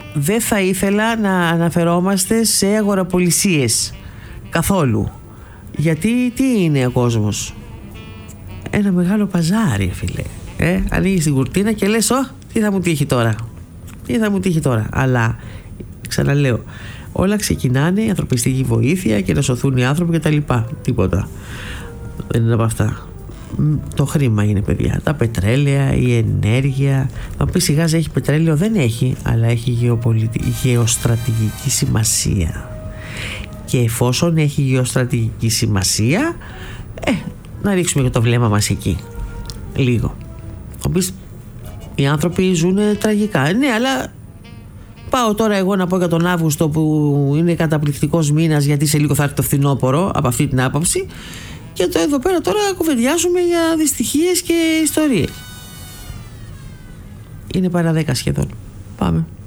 δεν θα ήθελα να αναφερόμαστε σε αγοραπολισίες καθόλου. Γιατί τι είναι ο κόσμος? Ένα μεγάλο παζάρι, φίλε. Ανοίγεις την κουρτίνα και λες, τι θα μου τύχει τώρα? Τι θα μου τύχει τώρα? Αλλά, ξαναλέω, όλα ξεκινάνε, η ανθρωπιστική βοήθεια και να σωθούν οι άνθρωποι κτλ. Τίποτα δεν είναι από αυτά. Το χρήμα είναι, παιδιά. Τα πετρέλαια, η ενέργεια. Θα μου πεις η Γάζα έχει πετρέλαιο? Δεν έχει, αλλά έχει γεωστρατηγική σημασία. Και εφόσον έχει γεωστρατηγική σημασία, να ρίξουμε και το βλέμμα μας εκεί λίγο. Θα μου πεις οι άνθρωποι ζουν τραγικά. Ναι, αλλά πάω τώρα εγώ να πω για τον Αύγουστο που είναι καταπληκτικός μήνας, γιατί σε λίγο θα έρθει το φθινόπωρο από αυτή την άποψη, και εδώ πέρα τώρα κουβεντιάζουμε για δυστυχίες και ιστορίες. Είναι παρά 10 σχεδόν. Πάμε.